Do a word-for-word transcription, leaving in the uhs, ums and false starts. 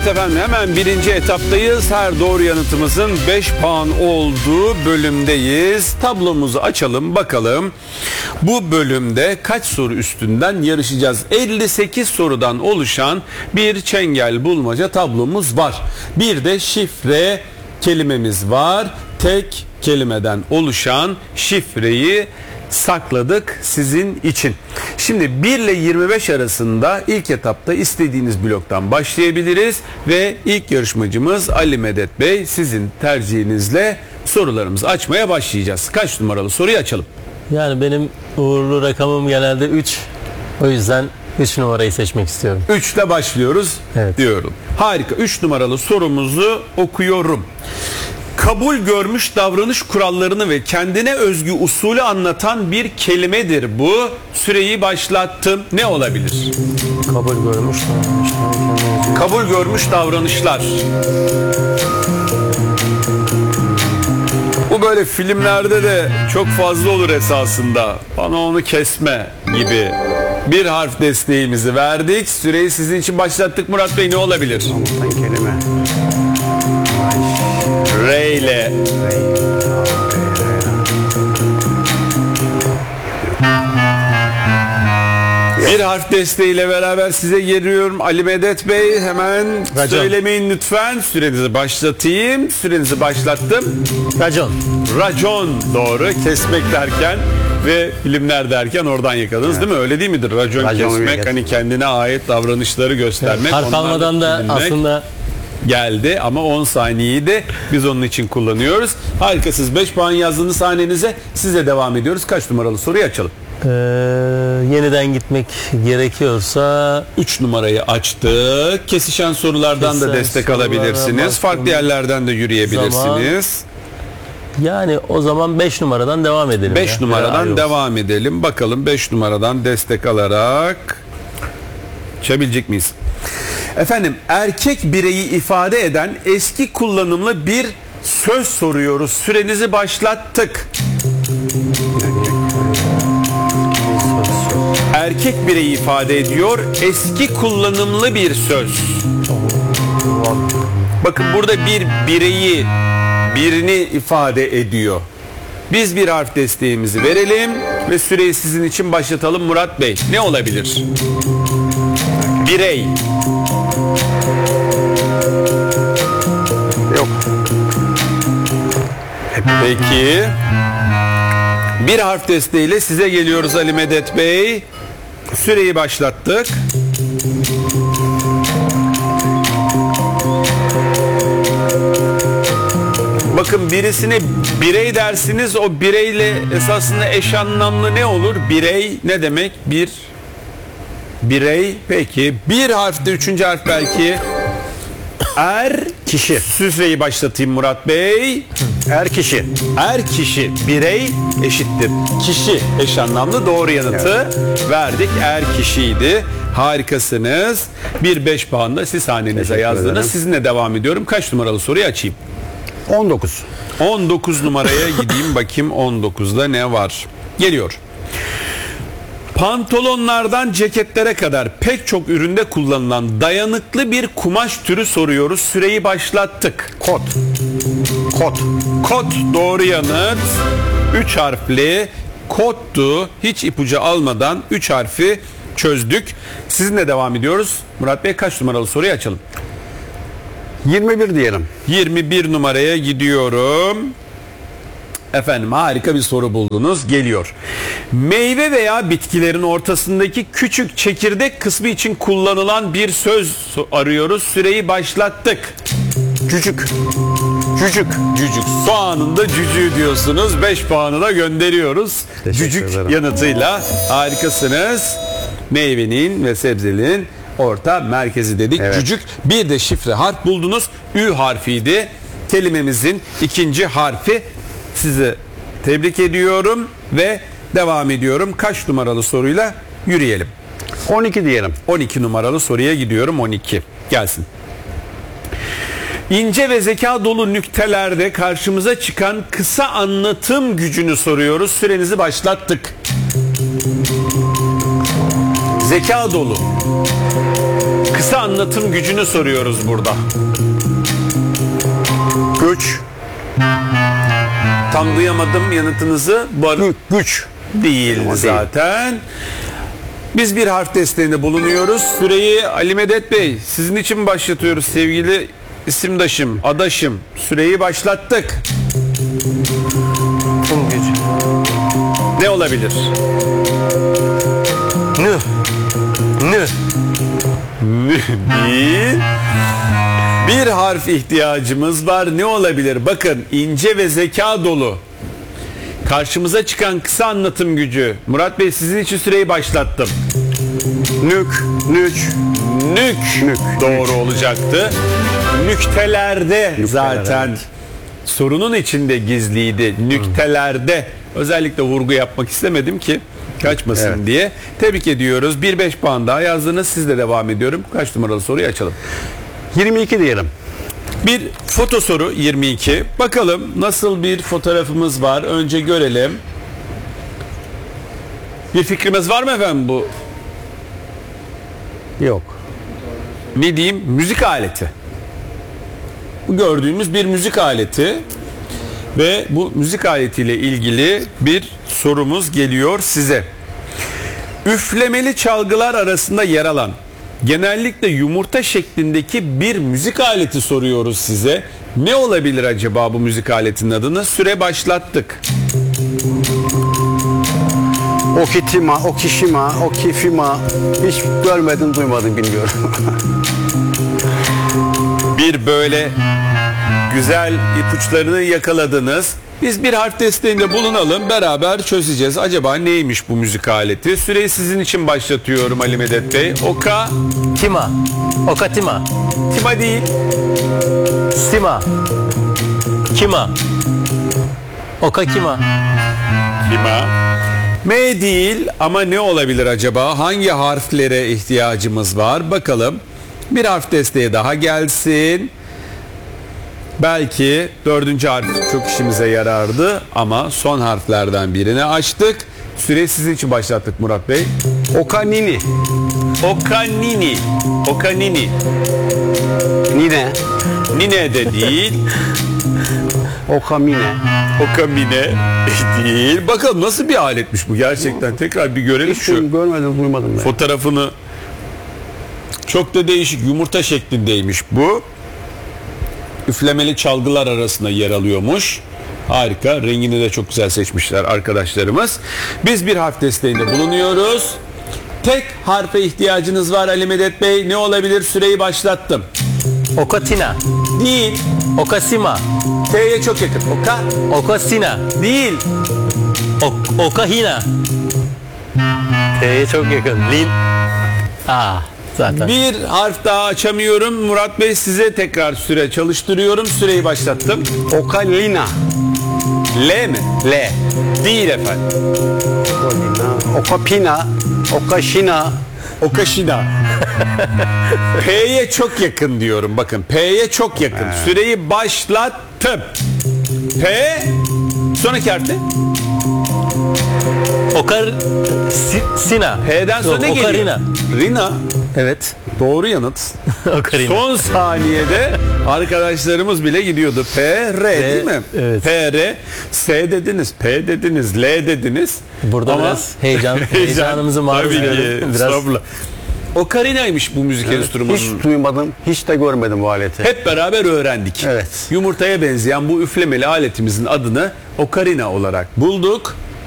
Evet efendim, hemen birinci etaptayız. Her doğru yanıtımızın beş puan olduğu bölümdeyiz. Tablomuzu açalım bakalım. Bu bölümde kaç soru üstünden yarışacağız? elli sekiz sorudan oluşan bir çengel bulmaca tablomuz var. Bir de şifre kelimemiz var. Tek kelimeden oluşan şifreyi sakladık sizin için. Şimdi bir ile yirmi beş arasında ilk etapta istediğiniz bloktan başlayabiliriz ve ilk yarışmacımız Ali Medet Bey, sizin tercihinizle sorularımızı açmaya başlayacağız. Kaç numaralı soruyu açalım? Yani benim uğurlu rakamım genelde üç. O yüzden üç numarayı seçmek istiyorum. üç ile başlıyoruz, evet, diyorum. Harika. üç numaralı sorumuzu okuyorum. Kabul görmüş davranış kurallarını ve kendine özgü usulü anlatan bir kelimedir bu. Süreyi başlattım. Ne olabilir? Kabul görmüş davranışlar. Kabul görmüş davranışlar. Bu böyle filmlerde de çok fazla olur esasında. Bana onu kesme gibi. Bir harf desteğimizi verdik. Süreyi sizin için başlattık. Murat Bey, ne olabilir? Anlatan kelime. R ile. Bir harf desteğiyle beraber size geliyorum. Ali Medet Bey, hemen Racon. Söylemeyin lütfen. Sürenizi başlatayım. Sürenizi başlattım. Racon. Racon, doğru. Kesmek derken ve filmler derken oradan yakaladınız, evet, değil mi? Öyle değil midir? Racon, Racon kesmek, hani kendine ait davranışları göstermek. Harf almadan da aslında geldi ama on saniyeyi de biz onun için kullanıyoruz. Harikasınız. beş puan yazdığınız sahnenize size devam ediyoruz. Kaç numaralı soruyu açalım? Ee, yeniden gitmek gerekiyorsa üç numarayı açtık. Kesişen sorulardan Kesişen da destek alabilirsiniz. Farklı yerlerden de yürüyebilirsiniz. Zaman, yani o zaman beş numaradan devam edelim. beş numaradan ya, devam edelim. Bakalım beş numaradan destek alarak çabilecek miyiz? Efendim, erkek bireyi ifade eden eski kullanımlı bir söz soruyoruz. Sürenizi başlattık. Erkek bireyi ifade ediyor eski kullanımlı bir söz. Bakın, burada bir bireyi, birini ifade ediyor. Biz bir harf desteğimizi verelim ve süreyi sizin için başlatalım Murat Bey. Ne olabilir? Birey. Yok. Peki. Bir harf desteğiyle size geliyoruz Ali Medet Bey. Süreyi başlattık. Bakın, birisine birey dersiniz, o bireyle esasında eş anlamlı ne olur? Birey ne demek? Bir birey. Peki. Bir harfte üçüncü harf belki. Er kişi. Süreyi başlatayım Murat Bey. Er kişi. Er kişi. Birey eşittir kişi eş anlamlı, doğru yanıtı, evet, verdik. Er kişiydi. Harikasınız. Bir beş puanla siz hanenize yazdınız. Sizinle devam ediyorum. Kaç numaralı soruyu açayım? on dokuz. on dokuz numaraya gideyim bakayım on dokuzda ne var? Geliyor. Pantolonlardan ceketlere kadar pek çok üründe kullanılan dayanıklı bir kumaş türü soruyoruz. Süreyi başlattık. Kot. Kot. Kot, doğru yanıt. üç harfli kottu. Hiç ipucu almadan üç harfi çözdük. Sizinle devam ediyoruz. Murat Bey, kaç numaralı soruyu açalım? yirmi bir diyelim. yirmi bir numaraya gidiyorum. Efendim, harika bir soru buldunuz. Geliyor. Meyve veya bitkilerin ortasındaki küçük çekirdek kısmı için kullanılan bir söz arıyoruz. Süreyi başlattık. Cücük. Cücük. Cücük. Soğanın cücüğü diyorsunuz. beş puanı da gönderiyoruz. Teşekkür Cücük ederim. yanıtıyla. Harikasınız. Meyvenin ve sebzenin orta merkezi dedik. Evet. Cücük. Bir de şifre harf buldunuz. Ü harfiydi. Kelimemizin ikinci harfi. Sizi tebrik ediyorum ve devam ediyorum. Kaç numaralı soruyla yürüyelim? on iki diyelim. on iki numaralı soruya gidiyorum. on iki. Gelsin. İnce ve zeka dolu nüktelerde karşımıza çıkan kısa anlatım gücünü soruyoruz. Sürenizi başlattık. Zeka dolu. Kısa anlatım gücünü soruyoruz burada. Güç. Tam duyamadım yanıtınızı. Bu arada Güç. Güç. değil Ama değil. zaten. Biz bir harf desteğinde bulunuyoruz. Süreyi Ali Medet Bey sizin için başlatıyoruz sevgili isimdaşım, adaşım. Süreyi başlattık. Tüm güç. Ne olabilir? Nü. Nü. Bir, bir harf ihtiyacımız var. Ne olabilir? Bakın ince ve zeka dolu. Karşımıza çıkan kısa anlatım gücü. Murat Bey sizin için süreyi başlattım. Nük. Nüç. Nük. Nük. Doğru olacaktı. Nüktelerde zaten evet. sorunun içinde gizliydi. Nüktelerde. Özellikle vurgu yapmak istemedim ki kaçmasın Evet. diye. Tebrik ediyoruz. Bir beş puan daha yazdınız. Sizle devam ediyorum. Kaç numaralı soruyu açalım? yirmi iki diyelim. Bir foto soru yirmi iki. Bakalım nasıl bir fotoğrafımız var. Önce görelim. Bir fikrimiz var mı efendim bu? Yok. Ne diyeyim? Müzik aleti. Bu gördüğümüz bir müzik aleti. Ve bu müzik aletiyle ilgili bir sorumuz geliyor size. Üflemeli çalgılar arasında yer alan, genellikle yumurta şeklindeki bir müzik aleti soruyoruz size. Ne olabilir acaba bu müzik aletinin adını? Süre başlattık. Okitima, Okishima, Okifima. Hiç görmedim, duymadım, bilmiyorum. Bir böyle güzel ipuçlarını yakaladınız. Biz bir harf desteğinde bulunalım, beraber çözeceğiz. Acaba neymiş bu müzik aleti? Süreyi sizin için başlatıyorum Ali Medet Bey. Oka, Tima. Okatima. tima değil. Sima. Kima. Okakima. Kima. M değil ama ne olabilir acaba? Hangi harflere ihtiyacımız var? Bakalım. Bir harf desteği daha gelsin. Belki dördüncü harf çok işimize yarardı ama son harflerden birini açtık. Süreyi sizin için başlattık Murat Bey. Okanini. Okanini. Okanini. Nine. Nine de değil. Okamine. Okamine değil. Bakalım nasıl bir aletmiş bu gerçekten. Tekrar bir görelim Hiç şu görmedim, duymadım ben. fotoğrafını. Çok da değişik, yumurta şeklindeymiş bu. Üflemeli çalgılar arasında yer alıyormuş. Harika. Rengini de çok güzel seçmişler arkadaşlarımız. Biz bir harf desteğinde bulunuyoruz. Tek harfe ihtiyacınız var Ali Medet Bey. Ne olabilir? Süreyi başlattım. Okatina. Değil. Okasima. T'ye çok yakın. Oka. Okasina. Değil. Ok Okahina. T'ye çok yakın. Lin. Ah zaten. Bir harf daha açamıyorum. Murat Bey size tekrar süre çalıştırıyorum. Süreyi başlattım. Okalina. L mi? L. Değil efendim. Okalina. Okapina. Okashina. Okaşina. P'ye çok yakın diyorum. Bakın P'ye çok yakın. Süreyi başlattım. P. Sonraki harf ne? Okar si, Sina. P'den sonra Yok, ne geliyor? Okarina. Rina. Evet. Doğru yanıt. Okarina. Son saniyede arkadaşlarımız bile gidiyordu. P, R değil mi? evet. P, R, S dediniz, P dediniz, L dediniz. Burada Ama biraz heyecan, heyecanımızı maruz tabii ki, verelim. Biraz estağfurullah. Okarina'ymış bu müzik enstrümanı. Hiç duymadım, hiç de görmedim bu aleti. Hep beraber öğrendik. Evet. Yumurtaya benzeyen bu üflemeli aletimizin adını okarina olarak bulduk.